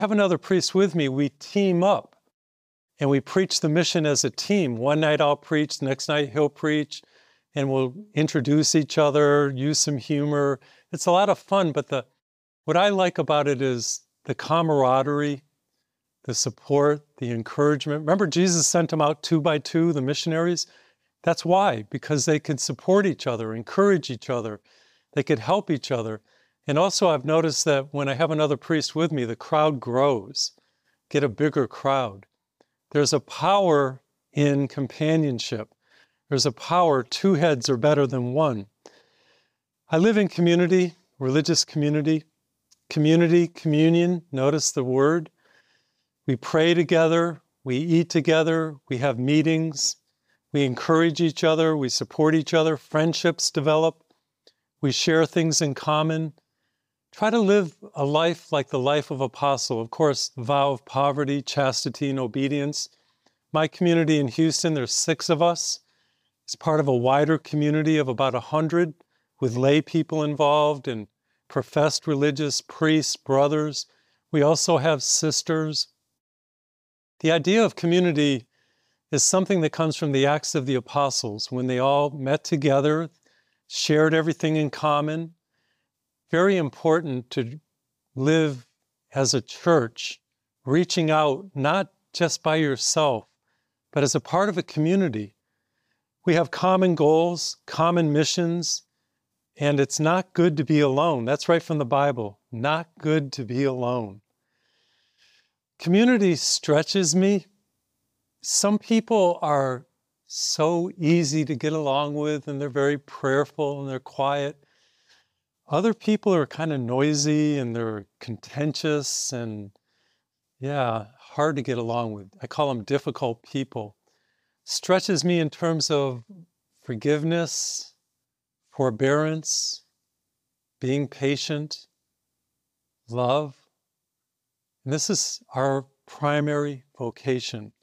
have another priest with me, we team up and we preach the mission as a team. One night I'll preach, the next night he'll preach, and we'll introduce each other, use some humor. It's a lot of fun, but what I like about it is the camaraderie, the support, the encouragement. Remember, Jesus sent them out 2 by 2, the missionaries? That's why, because they could support each other, encourage each other. They could help each other. And also I've noticed that when I have another priest with me, the crowd grows, get a bigger crowd. There's a power in companionship. There's a power, 2 heads are better than 1. I live in community, religious community. Community, communion, notice the word. We pray together, we eat together, we have meetings, we encourage each other, we support each other, friendships develop, we share things in common. Try to live a life like the life of apostle. Of course, the vow of poverty, chastity, and obedience. My community in Houston, there's 6 of us. It's part of a wider community of about 100 with lay people involved and professed religious priests, brothers. We also have sisters. The idea of community is something that comes from the Acts of the Apostles, when they all met together, shared everything in common. Very important to live as a church, reaching out, not just by yourself, but as a part of a community. We have common goals, common missions, and it's not good to be alone. That's right from the Bible. Not good to be alone. Community stretches me. Some people are so easy to get along with, and they're very prayerful and they're quiet. Other people are kind of noisy and they're contentious and, hard to get along with. I call them difficult people. Stretches me in terms of forgiveness, forbearance, being patient, love. And this is our primary vocation.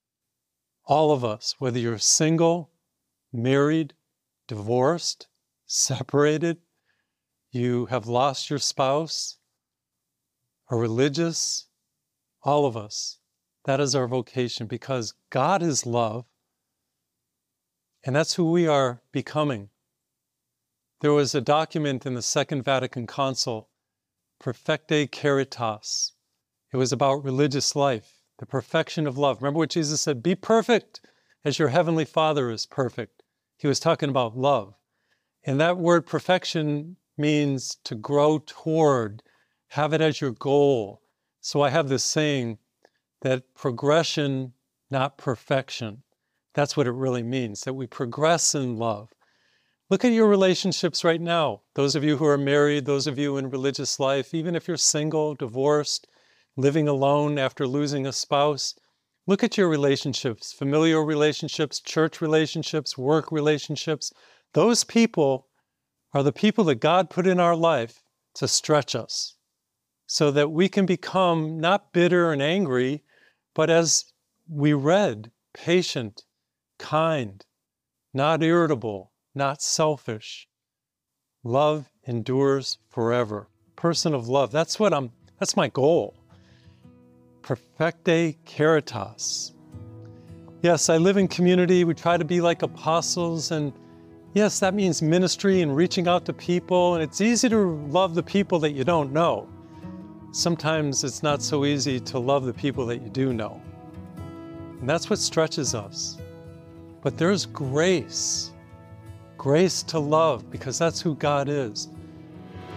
All of us, whether you're single, married, divorced, separated, you have lost your spouse, are religious, all of us. That is our vocation, because God is love, and that's who we are becoming. There was a document in the Second Vatican Council, Perfecte Caritas. It was about religious life, the perfection of love. Remember what Jesus said? Be perfect as your heavenly Father is perfect. He was talking about love. And that word perfection means to grow toward, have it as your goal. So I have this saying that progression, not perfection. That's what it really means, that we progress in love. Look at your relationships right now. Those of you who are married, those of you in religious life, even if you're single, divorced, living alone after losing a spouse, look at your relationships, familial relationships, church relationships, work relationships. Those people are the people that God put in our life to stretch us so that we can become not bitter and angry, but as we read, patient, kind, not irritable, not selfish. Love endures forever. Person of love. That's my goal. Perfecte Caritas. Yes, I live in community. We try to be like apostles, and yes, that means ministry and reaching out to people, and it's easy to love the people that you don't know. Sometimes it's not so easy to love the people that you do know. And that's what stretches us. But there's grace to love, because that's who God is.